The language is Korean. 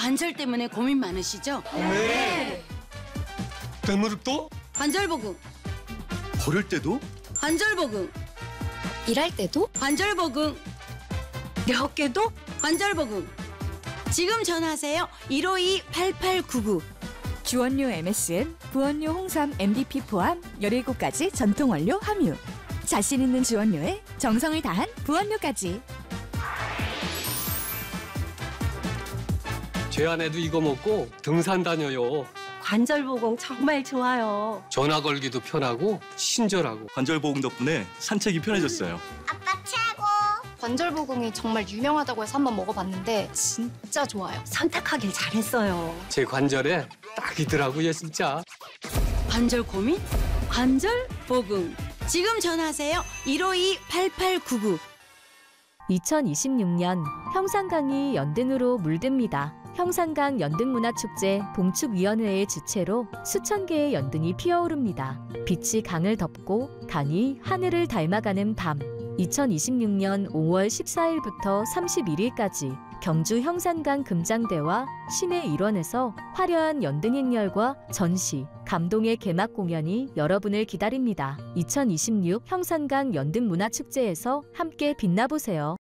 관절 때문에 고민 많으시죠? 네. 대무릎도? 관절보금, 걸을 때도? 관절보금, 일할 때도? 관절보금, 어깨도? 관절보금. 지금 전화하세요. 152-8899. 주원료 MSM, 부원료 홍삼 MDP 포함 17가지 전통 원료 함유. 자신 있는 주원료에 정성을 다한 부원료까지. 제 아내도 이거 먹고 등산 다녀요. 관절보공 정말 좋아요. 전화 걸기도 편하고 친절하고. 관절보험 덕분에 산책이 편해졌어요. 관절보공이 정말 유명하다고 해서 한번 먹어봤는데 진짜 좋아요. 선택하길 잘했어요. 제 관절에 딱이더라고요, 진짜. 관절 고민? 관절보금. 지금 전화하세요. 152-8899. 2026년 형산강이 연등으로 물듭니다. 형산강 연등문화축제 봉축위원회의 주최로 수천 개의 연등이 피어오릅니다. 빛이 강을 덮고 강이 하늘을 닮아가는 밤. 2026년 5월 14일부터 31일까지 경주 형산강 금장대와 시내 일원에서 화려한 연등 행렬과 전시, 감동의 개막 공연이 여러분을 기다립니다. 2026 형산강 연등문화축제에서 함께 빛나보세요.